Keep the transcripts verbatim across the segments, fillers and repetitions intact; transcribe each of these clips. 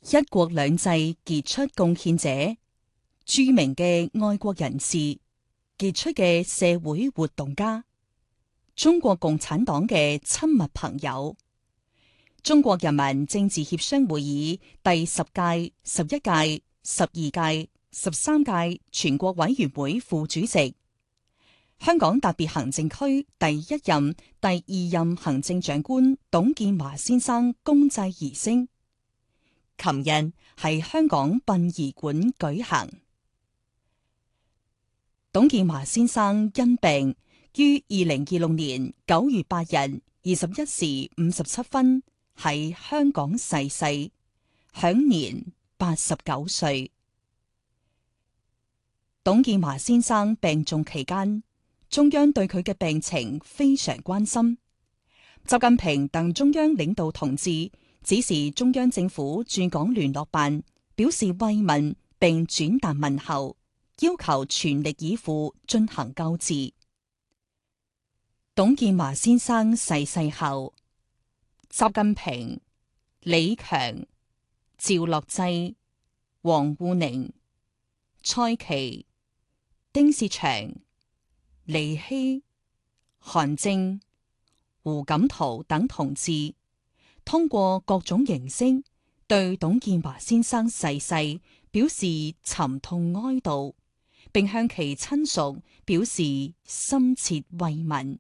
一國兩制傑出貢獻者、著名嘅愛國人士、傑出嘅社會活動家、中國共產黨嘅親密朋友、中國人民政治協商會議第十屆、十一屆、十二屆、十三屆全國委員會副主席、香港特別行政區第一任、第二任行政長官董建華先生公祭儀式，琴日喺香港殯儀館舉行。董建華先生因病於二零二六年九月八日二十一時五十七分喺香港逝世，享年八十九歲。董建華先生病重期間，中央對佢嘅病情非常關心。習近平等中央領導同志指示中央政府駐港聯絡辦表示慰問並轉達問候，要求全力以赴進行救治。董建華先生逝世後，習近平、李強、趙樂際、王滬寧、蔡奇、丁薛祥、李希、韓正、胡錦濤等同志，通過各種形式對董建華先生逝世表示沉痛哀悼，並向其親屬表示深切慰問。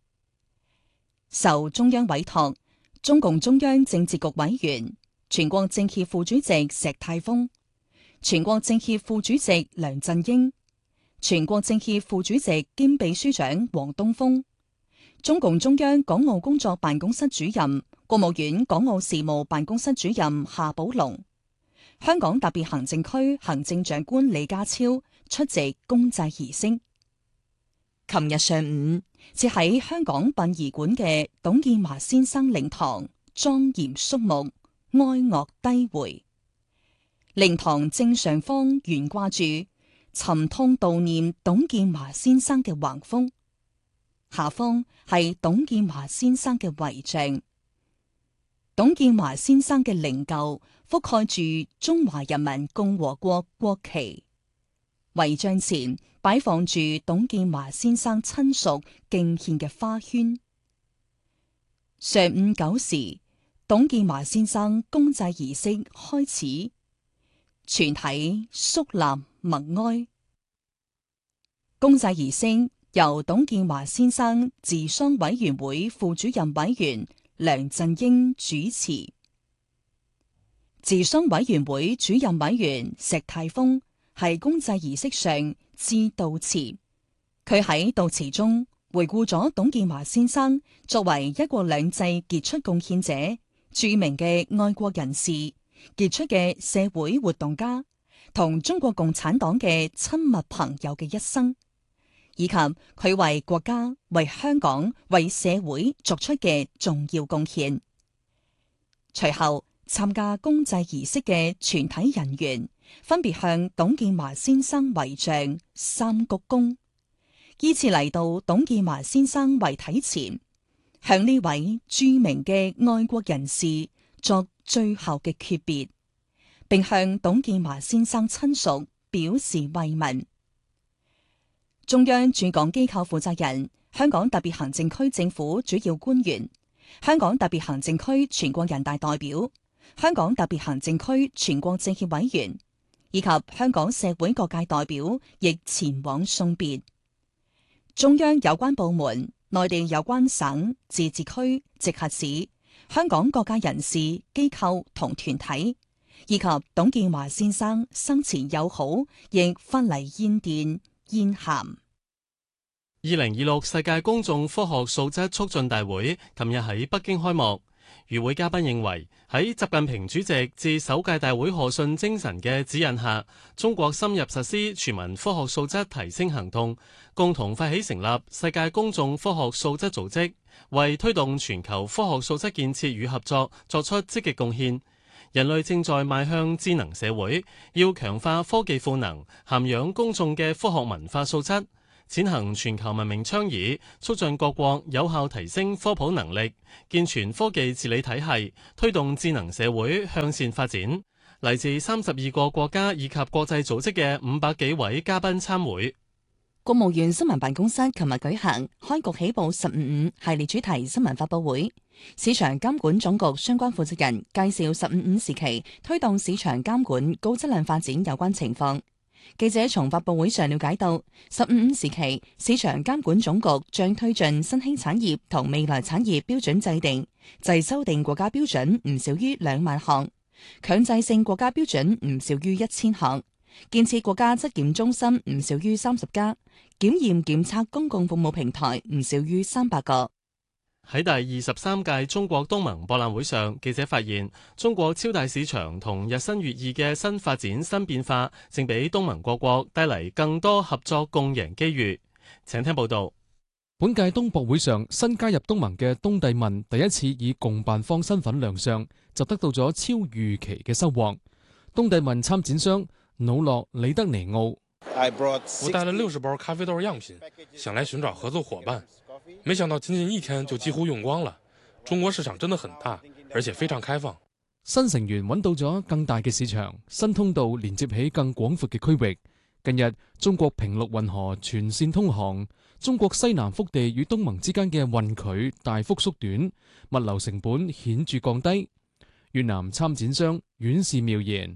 受中央委託，中共中央政治局委員、全國政協副主席石泰峰、全國政協副主席梁振英、全國政協副主席兼秘書長王東峰、中共中央港澳工作辦公室主任、國務院港澳事務辦公室主任夏寶龍、香港特別行政區行政長官李家超出席公祭儀式。琴日上午，設喺香港殯儀館嘅董建華先生靈堂莊嚴肅穆，哀樂低回。靈堂正上方懸掛住沉痛悼念董建華先生嘅橫幅，下方係董建華先生嘅遺像。董建華先生嘅靈柩覆蓋住中華人民共和國國旗，遺像前擺放住董建華先生親屬敬獻嘅花圈。上午九時，董建華先生公祭儀式開始，全體肅立默哀。公祭儀式由董建華先生治喪委員會副主任委員梁振英主持。治喪委員會主任委員石泰峰喺公祭儀式上致悼詞，佢喺悼詞中回顧咗董建華先生作為一國兩制傑出貢獻者、著名嘅愛國人士、傑出嘅社會活動家同中國共產黨嘅親密朋友嘅一生，以及佢為國家、為香港、為社會作出嘅重要貢獻。隨後，參加公祭儀式嘅全體人員分別向董建華先生遺像三鞠躬，依次嚟到董建華先生遺體前，向呢位著名嘅愛國人士作最後嘅訣別，並向董建華先生親屬表示慰問。中央駐港機構負責人、香港特別行政區政府主要官員、香港特別行政區全國人大代表、香港特別行政區全國政協委員以及香港社會各界代表亦前往送別。中央有關部門、內地有關省、自治區、直轄市、香港各界人士、機構同團體，以及董建華先生生前友好，亦發嚟唁電、唁函。 二零二六世界公眾科學素質促進大會琴日喺北京開幕。與會嘉賓認為，喺習近平主席致首屆大會賀信精神嘅指引下，中國深入實施全民科學素質提升行動，共同發起成立世界公眾科學素質組織，為推動全球科學素質建設與合作作出積極貢獻。人類正在邁向智能社會，要強化科技賦能，涵養公眾嘅科學文化素質。踐行全球文明倡議，促進各國有效提升科普能力，健全科技治理體系，推動智能社會向善發展。 嚟自三十二個國家以及國際組織嘅五百幾位嘉賓參會。 國務院新聞辦公室琴日舉行開局起步十五五系列主題新聞發佈會，市場監管總局相關負責人介紹十五五時期推動市場監管高質量發展有關情況。記者從發佈會上了解到，十五五時期市場監管總局將推進新興產業同未來產業標準制定，制修訂國家標準唔少於兩萬項，強制性國家標準唔少於一千項，建設國家質檢中心唔少於三十家，檢驗檢測公共服務平台唔少於三百個。 喺第二十三屆中國東盟博覽會上，記者發現中國超大市場同日新月異嘅新發展新變化，正俾東盟各國帶嚟更多合作共贏機遇。請聽報道。 本屆東博會上，新加入東盟嘅東帝汶第一次以共辦方身份亮相，就得到咗超預期嘅收穫。東帝汶參展商努諾里德尼奧， 我帶了六十包咖啡豆樣品，想來尋找合作夥伴。沒想到僅僅一天就幾乎用光了。中國市場真的很大，而且非常開放。 新成員揾到咗更大嘅市場，新通道連接起更廣闊嘅區域。近日，中國平陸運河全線通航，中國西南腹地與東盟之間嘅運距大幅縮短，物流成本顯著降低。越南參展商阮氏妙言，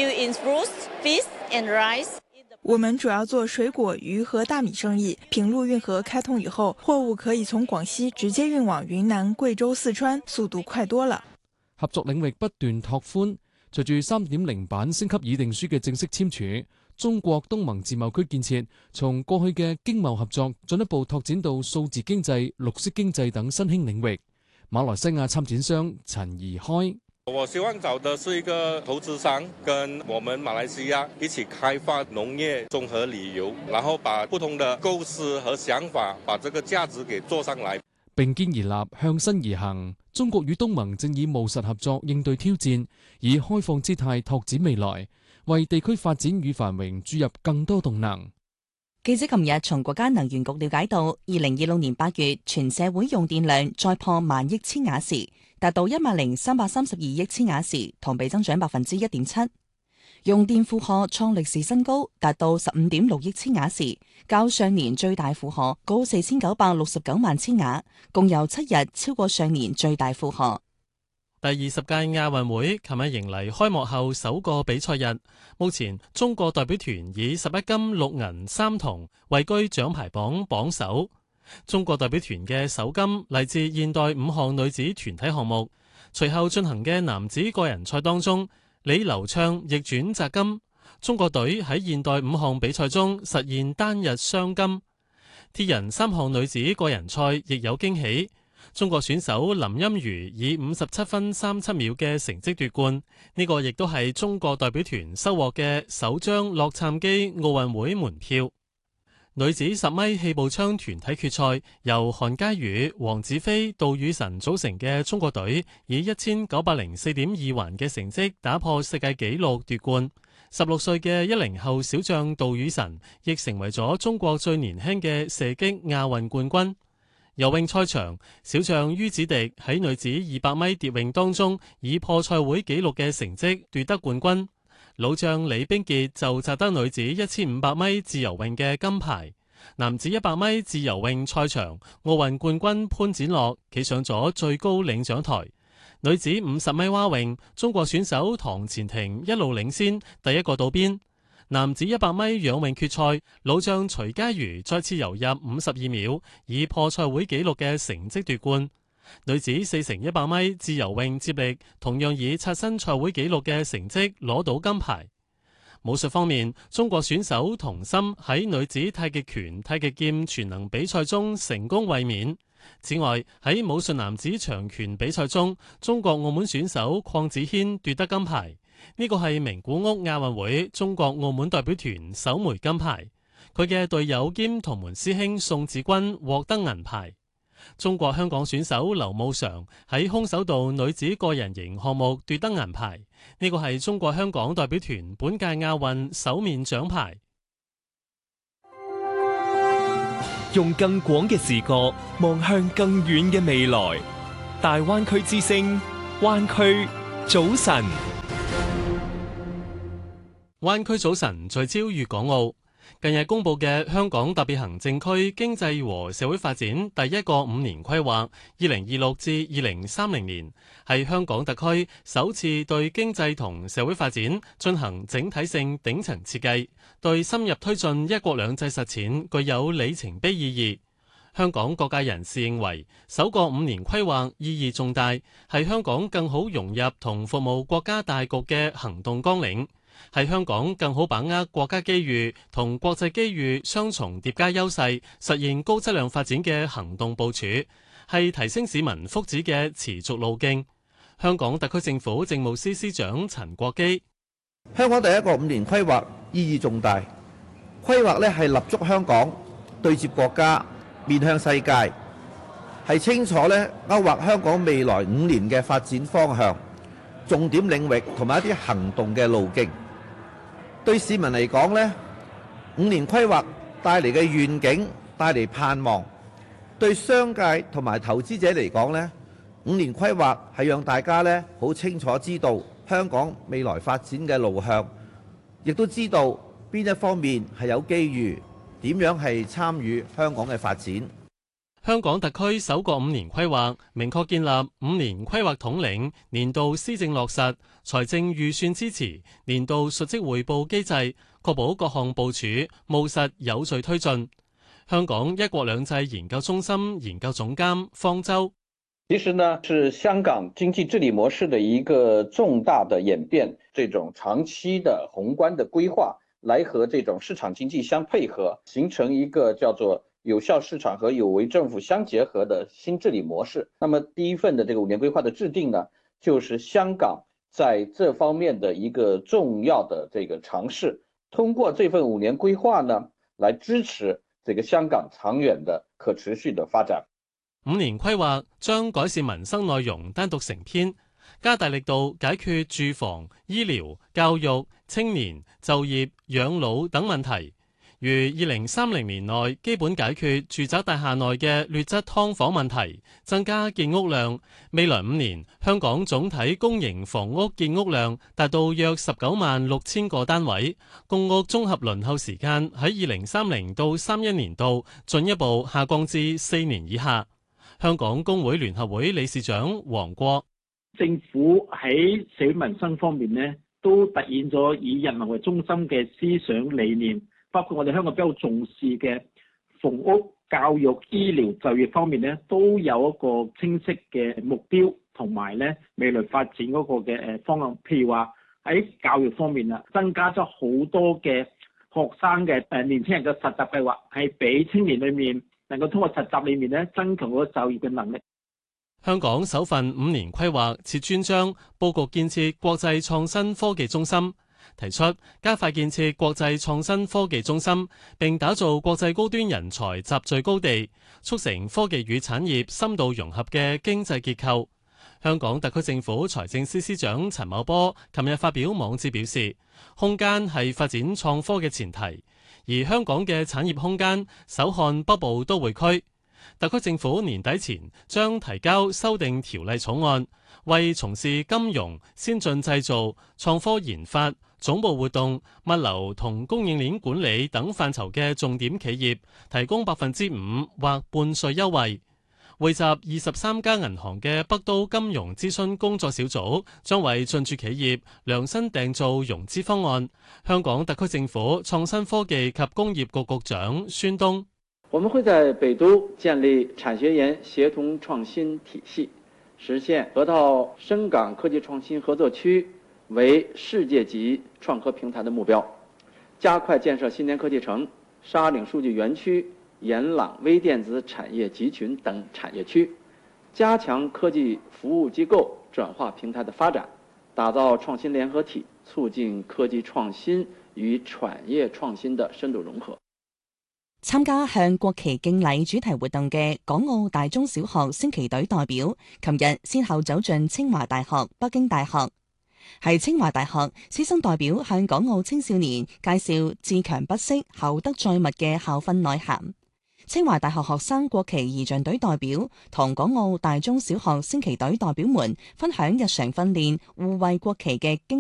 我們主要做水果、魚和大米生意。平陸運河開通以後，貨物可以從廣西直接運往雲南、貴州、四川，速度快多了。 合作領域不斷拓寬，隨住三點零版升級議定書嘅正式簽署，中國東盟自貿區建設從過去嘅經貿合作進一步拓展到數字經濟、綠色經濟等新興領域。馬來西亞參展商陳怡開， 我希望找的是一個投資商，跟我們馬來西亞一起開發農業綜合旅遊，然後把不同的構思和想法，把這個價值給做上來。 並肩而立，向新而行。中國與東盟正以務實合作應對挑戰，以開放姿態拓展未來，為地區發展與繁榮注入更多動能。 記者琴日從國家能源局了解到，二零二六年八月全社會用電量再破萬億千瓦時，達到一萬零三百三十二億千瓦時，同比增長百分之一點七。用電負荷創歷史新高，達到十五點六億千瓦時，較上年最大負荷高四千九百六十九萬千瓦，共有七日超過上年最大負荷。 第二十屆亞運會琴日迎嚟開幕後首個比賽日，目前中國代表團以十一金六銀三銅位居獎牌榜榜首。中國代表團嘅首金嚟自現代五項女子團體項目，隨後進行嘅男子個人賽當中，李流暢逆轉摘金，中國隊喺現代五項比賽中實現單日雙金。鐵人三項女子個人賽亦有驚喜，中國選手林昕瑜以五十七分三七秒嘅成績奪冠，呢個亦都係中國代表團收穫嘅首張洛杉磯奧運會門票。女子十米氣步槍團體決賽，由韓佳宇、黃子飛、杜宇晨組成嘅中國隊以一千九百零四點二環嘅成績打破世界紀錄奪冠。十六歲嘅一零後小將杜宇晨亦成為咗中國最年輕嘅射擊亞運冠軍。游泳賽場，小將于子迪喺女子二百米蝶泳當中以破賽會紀錄嘅成績奪得冠軍。老將李冰潔就摘得女子一千五百米自由泳嘅金牌。男子一百米自由泳賽場，奧運冠軍潘展樂企上咗最高領獎台。女子五十米蛙泳，中國選手唐錢婷一路領先，第一個到邊。男子一百米仰泳決賽，老將徐嘉餘再次游入五十二秒，以破賽會紀錄嘅成績奪冠。女子四乘一百米自由泳接力，同樣以刷新賽會紀錄嘅成績攞到金牌。武術方面，中國選手童心喺女子太極拳、太極劍全能比賽中成功衛冕。此外，喺武術男子長拳比賽中，中國澳門選手鄺子軒奪得金牌。呢個係名古屋亞運會中國澳門代表團首枚金牌。佢嘅隊友兼同門師兄宋子君獲得銀牌。中國香港選手劉慕常喺空手道女子個人型項目奪得銀牌，呢個係中國香港代表團本屆亞運首面獎牌。 用更廣嘅視覺望向更遠嘅未來，大灣區之聲，灣區早晨。 灣區早晨聚焦粵港澳。近日公布嘅香港特別行政區經濟和社會發展第一個五年規劃（二零二六至二零三零年）係香港特區首次對經濟同社會發展進行整體性頂層設計，對深入推進一國兩制實踐具有里程碑意義。香港各界人士認為，首個五年規劃意義重大，係香港更好融入同服務國家大局嘅行動綱領，係香港更好把握國家機遇同國際機遇雙重疊加優勢，實現高質量發展嘅行動部署，係提升市民福祉嘅持續路徑。香港特區政府政務司司長陳國基： 香港第一個五年規劃意義重大，規劃呢係立足香港，對接國家，面向世界，係清楚咧勾畫香港未來五年嘅發展方向、重點領域同埋一啲行動嘅路徑。對市民嚟講咧，五年規劃帶嚟嘅願景、帶嚟盼望；對商界同埋投資者嚟講咧，五年規劃係讓大家咧好清楚知道香港未來發展嘅路向，亦都知道邊一方面係有機遇。點樣係參與香港嘅發展？ 香港特區首個五年規劃明確建立五年規劃統領、年度施政落實、財政預算支持、年度述職匯報機制，確保各項部署務實有序推進。香港一國兩制研究中心研究總監方舟： 其實呢，是香港經濟治理模式的一個重大的演變，這種長期的宏觀的規劃，來和這種市場經濟相配合，形成一個叫做有效市場和有為政府相結合的新治理模式。那麼第一份的這個五年規劃的制定呢，就是香港在這方面的一個重要的這個嘗試。通過這份五年規劃呢，來支持這個香港長遠的可持續的發展。 五年規劃將改善民生內容單獨成篇，加大力度解決住房、醫療、教育、青年、就業、養老等問題，如二零三零年內基本解決住宅大廈內嘅劣質劏房問題，增加建屋量。未來五年，香港總體公營房屋建屋量達到約十九萬六千個單位，公屋綜合輪候時間喺二零三零到三一年度進一步下降至四年以下。香港工會聯合會理事長黃國： 政府喺社會民生方面呢，都凸顯咗以人民為中心嘅思想理念，包括我哋香港比較重視嘅房屋、教育、醫療、就業方面呢，都有一個清晰嘅目標同埋咧未來發展嗰個嘅誒方向。譬如話喺教育方面啊，增加咗好多嘅學生嘅誒年輕人嘅實習計劃，係俾青年裏面能夠通過實習裏面咧增強嗰個就業嘅能力。 香港首份五年規劃設專章，佈局建設國際創新科技中心，提出加快建設國際創新科技中心，並打造國際高端人才集聚高地，促成科技與產業深度融合嘅經濟結構。香港特區政府財政司司長陳茂波琴日發表網誌表示，空間係發展創科嘅前提，而香港嘅產業空間首看北部都會區。特區政府年底前將提交修訂條例草案，為從事金融、先進製造、創科研發、總部活動、物流同供應鏈管理等範疇嘅重點企業提供百分之五或半稅優惠。匯集二十三家銀行嘅北都金融諮詢工作小組將為進駐企業量身訂造融資方案。香港特區政府創新科技及工業局局長孫東： 我們會在北都建立產學研協同創新體系，實現河套深港科技創新合作區為世界級創科平台的目標，加快建設新田科技城、沙嶺數據園區、延朗微電子產業集群等產業區，加強科技服務機構轉化平台的發展，打造創新聯合體，促進科技創新與產業創新的深度融合。 參加向國旗敬禮主題活動嘅港澳大中小學升旗隊代表，琴日先後走進清華大學、北京大學。係清華大學師生代表向港澳青少年介紹自強不息、厚德載物嘅校訓內涵。清華大學學生國旗儀仗隊代表同港澳大中小學升旗隊代表們分享日常訓練護衛國旗嘅經